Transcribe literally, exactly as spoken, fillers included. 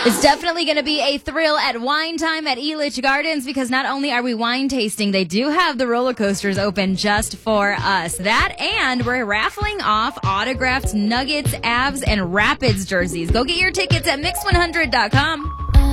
It's definitely going to be a thrill at wine time at Elitch Gardens because not only are we wine tasting, they do have the roller coasters open just for us. That and we're raffling off autographed Nuggets, Avs, and Rapids jerseys. Go get your tickets at mix one hundred dot com.